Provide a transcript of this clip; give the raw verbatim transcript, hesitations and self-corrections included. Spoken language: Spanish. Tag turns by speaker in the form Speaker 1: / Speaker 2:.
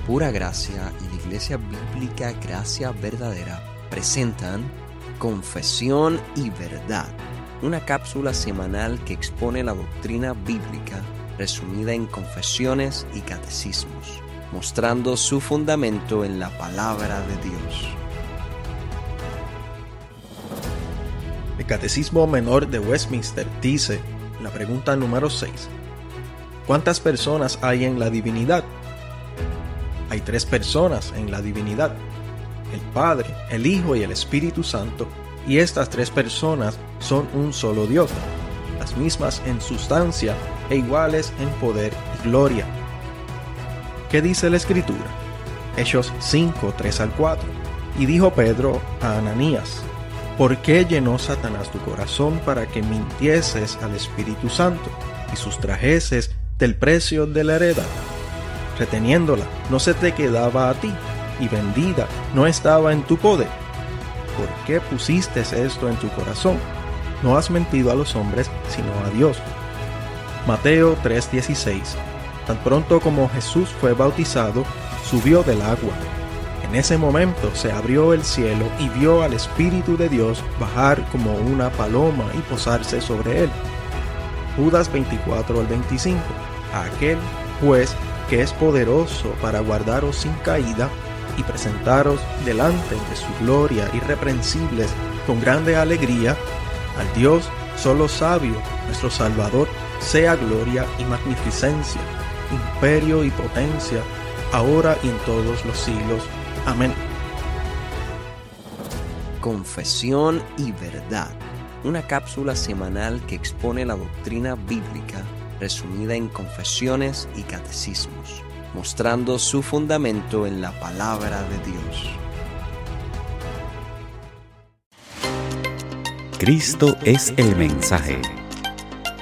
Speaker 1: Pura Gracia y la Iglesia Bíblica Gracia Verdadera presentan Confesión y Verdad, una cápsula semanal que expone la doctrina bíblica resumida en confesiones y catecismos, mostrando su fundamento en la palabra de Dios.
Speaker 2: El Catecismo Menor de Westminster dice, la pregunta número seis, ¿cuántas personas hay en la divinidad? Hay tres personas en la divinidad, el Padre, el Hijo y el Espíritu Santo, y estas tres personas son un solo Dios, las mismas en sustancia e iguales en poder y gloria. ¿Qué dice la Escritura? Hechos cinco, tres al cuatro. Y dijo Pedro a Ananías, ¿por qué llenó Satanás tu corazón para que mintieses al Espíritu Santo y sustrajeses del precio de la heredad? Reteniéndola, no se te quedaba a ti, y vendida no estaba en tu poder. ¿Por qué pusiste esto en tu corazón? No has mentido a los hombres, sino a Dios. Mateo tres dieciséis. Tan pronto como Jesús fue bautizado, subió del agua. En ese momento se abrió el cielo y vio al Espíritu de Dios bajar como una paloma y posarse sobre él. Judas veinticuatro al veinticinco. A aquel, pues, que es poderoso para guardaros sin caída y presentaros delante de su gloria irreprensibles con grande alegría, al Dios solo sabio, nuestro Salvador, sea gloria y magnificencia, imperio y potencia, ahora y en todos los siglos. Amén.
Speaker 1: Confesión y Verdad, una cápsula semanal que expone la doctrina bíblica resumida en confesiones y catecismos, mostrando su fundamento en la palabra de Dios.
Speaker 3: Cristo es el mensaje.